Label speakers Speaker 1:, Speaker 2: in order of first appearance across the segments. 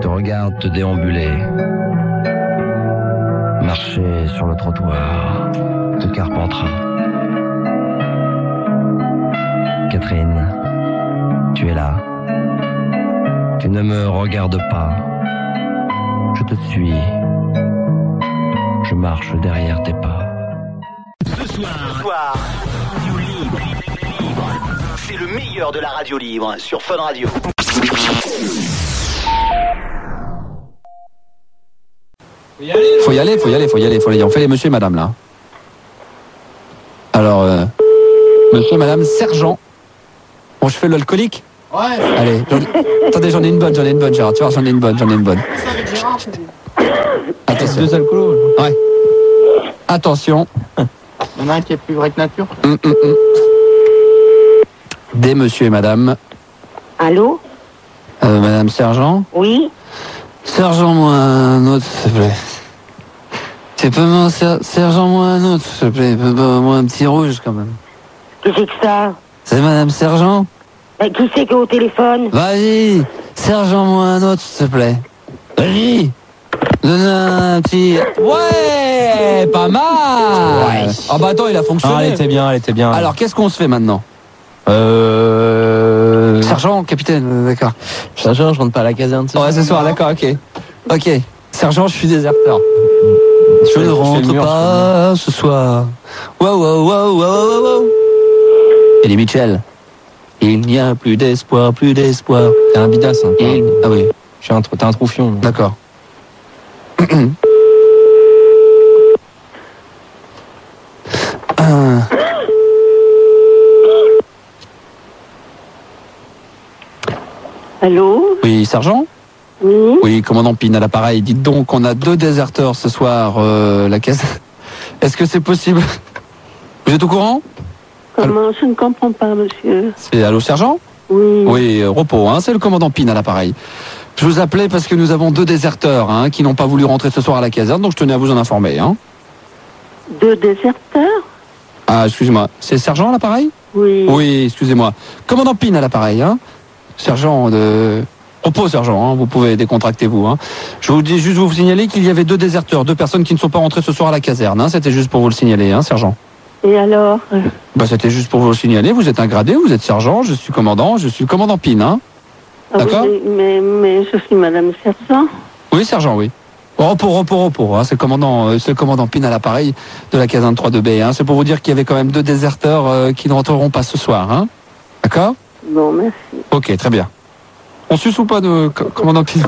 Speaker 1: te regarde te déambuler, marcher sur le trottoir de Carpentras. Catherine, tu es là. Tu ne me regardes pas. Je te suis. Je marche derrière tes pas.
Speaker 2: Ce soir, Radio Libre. C'est le meilleur de la radio libre sur Fun Radio.
Speaker 3: Faut y aller. On fait les monsieur et madame là. Alors, monsieur et madame Sergent. Bon, je fais l'alcoolique.
Speaker 4: Ouais.
Speaker 3: Allez, attendez, j'en ai une bonne, Gérard. Tu vois, j'en ai une bonne. Attention.
Speaker 4: Deux alcoolos.
Speaker 3: Ouais. Attention.
Speaker 4: Il y en a un qui est plus vrai que nature.
Speaker 3: Des monsieur et madame.
Speaker 5: Allô?
Speaker 3: Madame Sergent.
Speaker 5: Oui?
Speaker 3: Sergent, moi un autre, s'il te plaît. C'est pas moi, Sergent, moi un autre, s'il te plaît. Moi un petit rouge, quand même.
Speaker 5: Qui c'est que ça?
Speaker 3: C'est madame Sergent?
Speaker 5: Mais qui c'est qui est au téléphone?
Speaker 3: Vas-y, Sergent, moi un autre, s'il te plaît. Vas-y. Donne un petit... Ouais, pas mal.
Speaker 4: Ouais.
Speaker 3: Ah bah attends, il a fonctionné.
Speaker 4: Ah, elle était bien.
Speaker 3: Alors, qu'est-ce qu'on se fait maintenant? Sergent, capitaine, d'accord.
Speaker 4: Sergent, je rentre pas à la caserne.
Speaker 3: Ouais, ce soir, d'accord, ok. Sergent, je suis déserteur. Je ne rentre pas ce soir. Wow. Eddie Mitchell. Il n'y a plus d'espoir.
Speaker 4: T'es un bidasse, hein.
Speaker 3: Ah oui,
Speaker 4: T'es un troufion.
Speaker 3: d'accord.
Speaker 5: Allô?
Speaker 3: Oui, sergent?
Speaker 5: Oui?
Speaker 3: Oui, commandant Pine à l'appareil. Dites donc, on a 2 déserteurs ce soir, la caisse. Est-ce que c'est possible? Vous êtes au courant?
Speaker 5: Comment? Je ne comprends pas, monsieur.
Speaker 3: C'est allô, sergent?
Speaker 5: Oui.
Speaker 3: Oui, repos, hein, c'est le commandant Pine à l'appareil. Je vous appelais parce que nous avons 2 déserteurs qui n'ont pas voulu rentrer ce soir à la caserne, donc je tenais à vous en informer.
Speaker 5: 2 déserteurs?
Speaker 3: Ah, excusez-moi, c'est sergent à l'appareil?
Speaker 5: Oui.
Speaker 3: Oui, excusez-moi. Commandant Pine à l'appareil, sergent de... Repos, sergent, vous pouvez décontracter vous. Je vous dis juste vous signaler qu'il y avait 2 déserteurs, 2 personnes qui ne sont pas rentrées ce soir à la caserne. C'était juste pour vous le signaler, sergent.
Speaker 5: Et alors?
Speaker 3: C'était juste pour vous le signaler. Vous êtes un gradé, vous êtes sergent, je suis commandant Pine,
Speaker 5: Ah,
Speaker 3: d'accord?
Speaker 5: Oui, mais je suis madame Sergent.
Speaker 3: Oui, sergent, oui. Repos, c'est le commandant Pine à l'appareil de la caserne 3-2B. C'est pour vous dire qu'il y avait quand même 2 déserteurs qui ne rentreront pas ce soir. D'accord?
Speaker 5: Bon, merci.
Speaker 3: Ok, très bien. On suce ou pas de commandant Pine?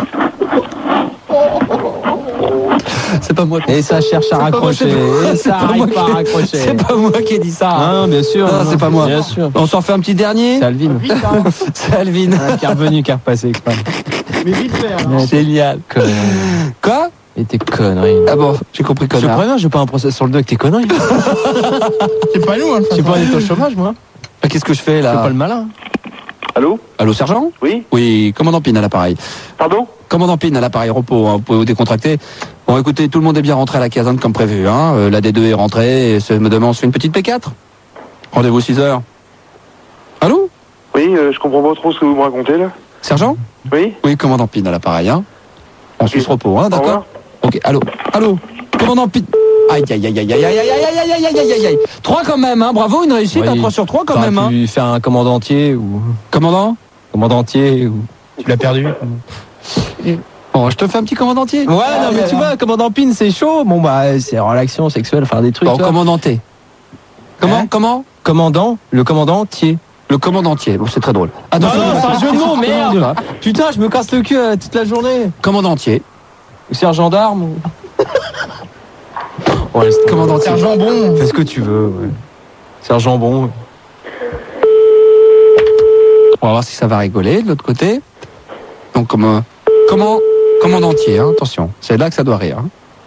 Speaker 3: C'est pas moi.
Speaker 4: Et ça cherche à raccrocher. Et ça arrive pas à raccrocher.
Speaker 3: C'est pas moi qui ai dit ça.
Speaker 4: Ah, bien sûr.
Speaker 3: Non, c'est pas moi.
Speaker 4: Bien sûr.
Speaker 3: On s'en fait un petit dernier?
Speaker 4: C'est Alvin.
Speaker 3: C'est Alvin.
Speaker 4: Qui est revenu, qui est repassé.
Speaker 6: Mais vite fait,
Speaker 3: Génial. Quoi?
Speaker 4: Et tes conneries.
Speaker 3: Ah bon, j'ai compris
Speaker 4: Je
Speaker 3: connard.
Speaker 4: préviens, je veux pas un procès sur le dos avec tes conneries.
Speaker 6: c'est pas nous, hein.
Speaker 4: Je suis pas allé au chômage, moi.
Speaker 3: Qu'est-ce que je fais
Speaker 4: Je fais
Speaker 3: là?
Speaker 4: pas le malin.
Speaker 3: Allô, sergent?
Speaker 7: Oui.
Speaker 3: Oui, commandant Pine à l'appareil.
Speaker 7: Pardon?
Speaker 3: Commandant Pine à l'appareil, repos, vous pouvez vous décontracter. Bon, écoutez, tout le monde est bien rentré à la caserne comme prévu. La D2 est rentrée et on se fait une petite P4. Rendez-vous 6h. Allô?
Speaker 7: Oui, je comprends pas trop ce que vous me racontez là.
Speaker 3: Sergent?
Speaker 7: Oui.
Speaker 3: Oui, commandant Pine à l'appareil. On suit ce repos,
Speaker 7: Au
Speaker 3: d'accord?
Speaker 7: revoir.
Speaker 3: Ok, allô, commandant Pine. Aïe. 3 quand même, bravo, une réussite,
Speaker 4: Oui.
Speaker 3: 3 sur 3 quand même.
Speaker 4: Tu faire un commandantier ou...
Speaker 3: Commandantier ou...
Speaker 4: Tu l'as perdu.
Speaker 3: Bon, je te fais un petit commandantier.
Speaker 4: Ouais, non, mais tu vois, commandant Pine, c'est chaud. Bon, c'est relaxation sexuelle, faire des trucs.
Speaker 3: Bon, commandanté. Comment?
Speaker 4: Commandant, le commandantier.
Speaker 3: Le commandantier, bon, c'est très drôle.
Speaker 4: Non,
Speaker 3: Attention,
Speaker 4: c'est un jeu de mots, merde.
Speaker 3: Voilà.
Speaker 4: Putain, je me casse le cul toute la journée.
Speaker 3: Commandantier.
Speaker 4: Ou sergent d'armes ou... Ouais,
Speaker 3: Commandantier.
Speaker 6: Sergent Bon.
Speaker 4: Fais ce que tu veux, ouais. Sergent Bon.
Speaker 3: On va voir si ça va rigoler de l'autre côté. Donc, commandantier, attention. C'est là que ça doit rire.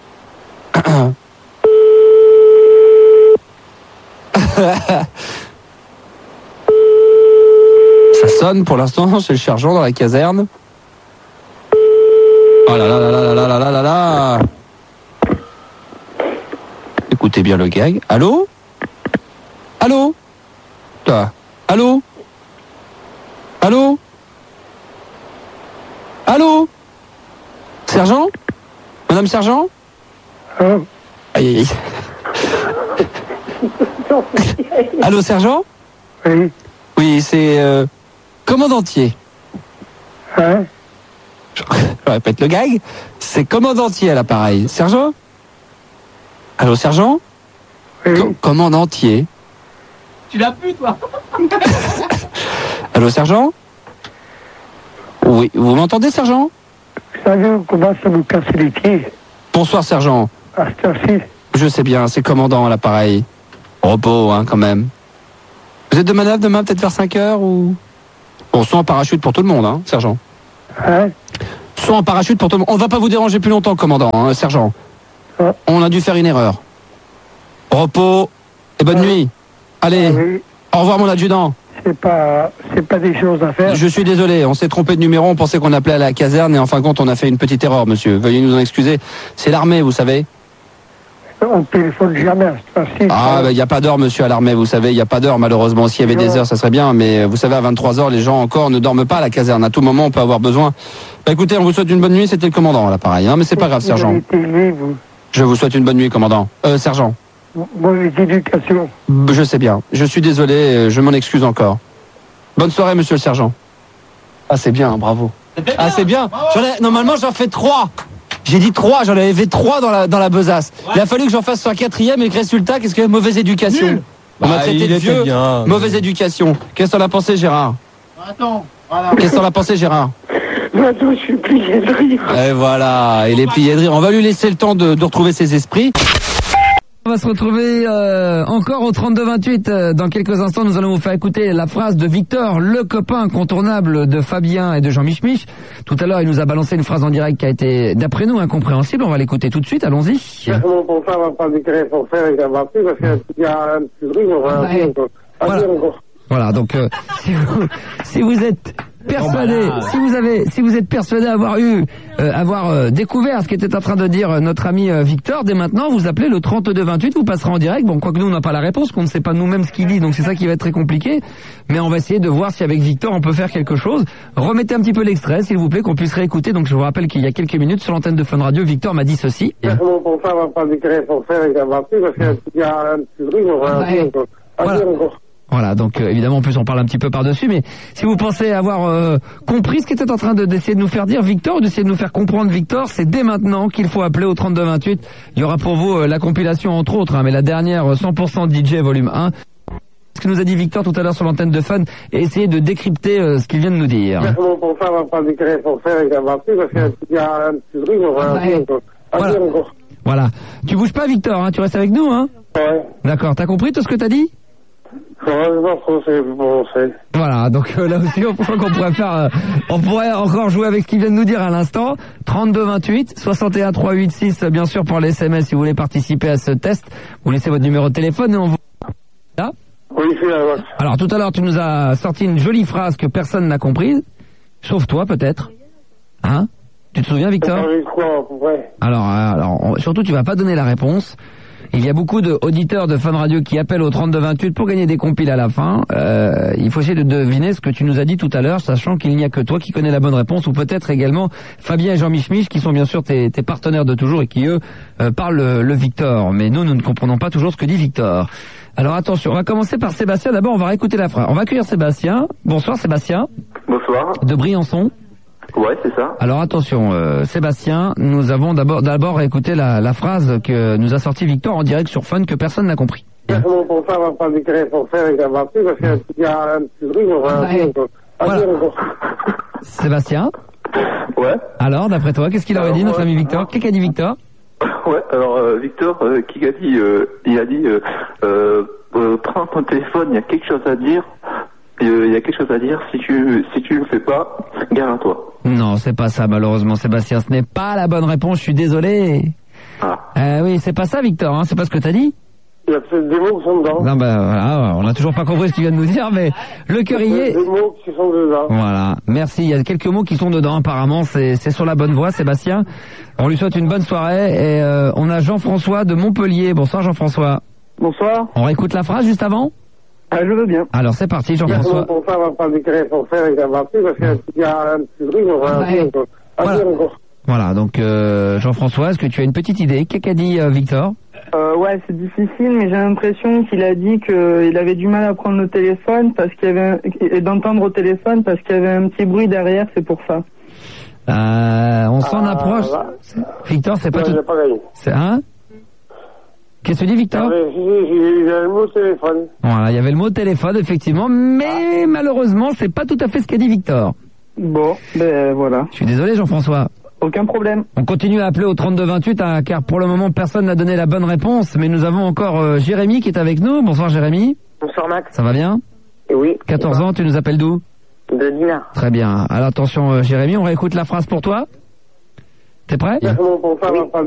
Speaker 3: Ça sonne pour l'instant, c'est le sergent dans la caserne. Oh là là là là là là là là là. Écoutez bien le gag. Allô? Allô? Allô? Allô? Allô?
Speaker 4: Sergent? Madame Sergent?
Speaker 5: Hein?
Speaker 4: Aïe, aïe, aïe. Allô, Sergent?
Speaker 5: Oui.
Speaker 4: Oui, c'est commandantier.
Speaker 5: Hein?
Speaker 4: Je répète le gag. C'est commandantier à l'appareil. Sergent? Allô, Sergent?
Speaker 5: Oui.
Speaker 4: Commandantier.
Speaker 6: Tu l'as pu, toi?
Speaker 4: Allô, Sergent? Oui, vous m'entendez, Sergent?
Speaker 5: Vous savez, on commence à vous casser les pieds.
Speaker 4: Bonsoir, Sergent.
Speaker 5: À cette heure-ci.
Speaker 4: Je sais bien, c'est commandant à l'appareil. Repos, hein, quand même. Vous êtes de manœuvre demain, peut-être vers 5 heures ou... Bon, soit en parachute pour tout le monde, hein, Sergent.
Speaker 5: Hein?
Speaker 4: Soit en parachute pour tout le monde. On va pas vous déranger plus longtemps, commandant, hein, Sergent.
Speaker 5: Ah.
Speaker 4: On a dû faire une erreur. Repos et bonne nuit. Allez,
Speaker 5: Oui.
Speaker 4: au revoir, mon adjudant.
Speaker 5: C'est pas des choses à faire.
Speaker 4: Je suis désolé, on s'est trompé de numéro, on pensait qu'on appelait à la caserne et en fin de compte, on a fait une petite erreur, monsieur. Veuillez nous en excuser. C'est l'armée, vous savez.
Speaker 5: On téléphone jamais à cette heure-ci.
Speaker 4: Ah, il n'y a pas d'heure, monsieur, à l'armée, vous savez, il n'y a pas d'heure, malheureusement. S'il y avait des heures, ça serait bien, mais vous savez, à 23h, les gens encore ne dorment pas à la caserne. À tout moment, on peut avoir besoin. Bah, écoutez, on vous souhaite une bonne nuit, c'était le commandant, à l'appareil, hein, mais c'est pas grave, sergent.
Speaker 5: Vous avez été élevé, vous.
Speaker 4: Je vous souhaite une bonne nuit, commandant. Sergent.
Speaker 5: Mauvaise éducation.
Speaker 4: Je sais bien, je suis désolé, je m'en excuse encore. Bonne soirée, monsieur le sergent. Ah, c'est bien, bravo. Ah, c'est bien. Normalement, j'en fais 3. J'ai dit 3, j'en avais fait 3 dans la besace. Ouais. Il a fallu que j'en fasse sur la 4e et que résultat, qu'est-ce que mauvaise éducation. On m'a traité de vieux, bien, mauvaise éducation. Qu'est-ce que t'en as pensé, Gérard?
Speaker 6: Attends, voilà.
Speaker 4: Qu'est-ce que t'en as pensé, Gérard?
Speaker 5: Maintenant, je suis plié de rire.
Speaker 4: Et voilà, il est plié de rire. On va lui laisser le temps de retrouver ses esprits. On va se retrouver encore au 32-28. Dans quelques instants, nous allons vous faire écouter la phrase de Victor, le copain incontournable de Fabien et de Jean Mich. Tout à l'heure, il nous a balancé une phrase en direct qui a été, d'après nous, incompréhensible. On va l'écouter tout de suite. Allons-y.
Speaker 7: Mon portable va pas déclarer pour faire avec la batterie parce qu'il y a un petit bruit.
Speaker 4: Voilà. Voilà, donc si vous êtes persuadé, si vous êtes persuadé avoir découvert ce qu'était en train de dire notre ami Victor, dès maintenant vous appelez le 32-28, vous passerez en direct. Bon, quoique nous on n'a pas la réponse, qu'on ne sait pas nous-mêmes ce qu'il dit, donc c'est ça qui va être très compliqué. Mais on va essayer de voir si avec Victor on peut faire quelque chose. Remettez un petit peu l'extrait, s'il vous plaît, qu'on puisse réécouter. Donc je vous rappelle qu'il y a quelques minutes sur l'antenne de Fun Radio, Victor m'a dit ceci.
Speaker 7: Mon portable va pas déclarer pour faire avec la batterie parce qu'il y a un petit bruit.
Speaker 4: Voilà. Voilà, donc évidemment en plus on parle un petit peu par-dessus, mais si vous pensez avoir compris ce qu'était en train d'essayer de nous faire dire Victor, ou d'essayer de nous faire comprendre Victor, c'est dès maintenant qu'il faut appeler au 32-28. Il y aura pour vous la compilation entre autres, hein, mais la dernière 100% DJ volume 1. Ce que nous a dit Victor tout à l'heure sur l'antenne de Fun, et essayer de décrypter ce qu'il vient de nous dire.
Speaker 7: Mon portable va pas déclarer pour faire avec la batterie parce qu'il y a un petit bruit.
Speaker 4: Voilà. Voilà. Tu bouges pas Victor, hein, tu restes avec nous, hein?
Speaker 7: Ouais.
Speaker 4: D'accord, t'as compris tout ce que t'as dit? Voilà, donc là aussi on pourrait encore jouer avec ce qu'il vient de nous dire à l'instant. 32-28, 61 386 bien sûr pour les SMS si vous voulez participer à ce test. Vous laissez votre numéro de téléphone et on vous... Là.
Speaker 7: Oui, c'est là.
Speaker 4: Alors tout à l'heure tu nous as sorti une jolie phrase que personne n'a comprise, sauf toi peut-être. Hein? Tu te souviens Victor? Alors surtout tu vas pas donner la réponse. Il y a beaucoup d'auditeurs de Fun Radio qui appellent au 32-28 pour gagner des compiles à la fin. Il faut essayer de deviner ce que tu nous as dit tout à l'heure, sachant qu'il n'y a que toi qui connais la bonne réponse, ou peut-être également Fabien et Jean Mich, qui sont bien sûr tes partenaires de toujours et qui, eux, parlent le Victor. Mais nous ne comprenons pas toujours ce que dit Victor. Alors attention, on va commencer par Sébastien. D'abord, on va réécouter la phrase. On va accueillir Sébastien. Bonsoir Sébastien.
Speaker 7: Bonsoir.
Speaker 4: De Briançon.
Speaker 7: Ouais, c'est ça.
Speaker 4: Alors attention, Sébastien, nous avons d'abord écouté la phrase que nous a sorti Victor en direct sur Fun que personne n'a compris.
Speaker 7: Mon portable va pas déclarer pour faire avec la batterie parce qu'il y a un petit bruit.
Speaker 4: Voilà. Sébastien.
Speaker 7: Ouais.
Speaker 4: Alors, d'après toi, qu'est-ce qu'il aurait dit notre ami Victor? Qu'est-ce qu'a dit Victor?
Speaker 7: Ouais, alors Victor, qui a dit, il a dit, prends ton téléphone, il y a quelque chose à dire. Il y a quelque chose à dire, si tu le fais pas, gare à toi.
Speaker 4: Non, c'est pas ça, malheureusement, Sébastien. Ce n'est pas la bonne réponse, je suis désolé. Ah. Oui, c'est pas ça, Victor, hein, c'est pas ce que t'as dit?
Speaker 7: Il y a peut-être des mots qui sont dedans.
Speaker 4: Non, voilà, on n'a toujours pas compris ce qu'il vient de nous dire, mais le cœur y est.
Speaker 7: Il y a des mots qui sont dedans.
Speaker 4: Voilà, merci, il y a quelques mots qui sont dedans, apparemment, c'est sur la bonne voie, Sébastien. On lui souhaite une bonne soirée, et on a Jean-François de Montpellier. Bonsoir, Jean-François.
Speaker 5: Bonsoir.
Speaker 4: On réécoute la phrase juste avant?
Speaker 5: Ah, je veux bien.
Speaker 4: Alors c'est parti, Jean-François.
Speaker 7: Mon portable va pas déclarer pour faire avec la batterie parce qu'il y a un petit bruit.
Speaker 4: Voilà. Voilà, donc Jean-François, est-ce que tu as une petite idée? Qu'est-ce qu'a dit Victor?
Speaker 5: Ouais, c'est difficile, mais j'ai l'impression qu'il a dit qu'il avait du mal à prendre le téléphone et d'entendre au téléphone parce qu'il y avait un petit bruit derrière, c'est pour ça.
Speaker 4: On s'en approche. Victor, c'est pas tout.
Speaker 8: J'ai pas gagné.
Speaker 4: C'est hein? Qu'est-ce que tu dis, Victor?
Speaker 8: J'ai le mot téléphone.
Speaker 4: Voilà, il y avait le mot téléphone, effectivement, mais malheureusement, c'est pas tout à fait ce qu'a dit Victor.
Speaker 5: Bon, ben voilà.
Speaker 4: Je suis désolé, Jean-François.
Speaker 5: Aucun problème.
Speaker 4: On continue à appeler au 3228, hein, car pour le moment, personne n'a donné la bonne réponse, mais nous avons encore Jérémy qui est avec nous. Bonsoir, Jérémy.
Speaker 8: Bonsoir, Max.
Speaker 4: Ça va bien?
Speaker 8: Oui.
Speaker 4: 14 ans, tu nous appelles d'où?
Speaker 8: De Dinard.
Speaker 4: Très bien. Alors attention, Jérémy, on réécoute la phrase pour toi. T'es prêt?
Speaker 8: Oui.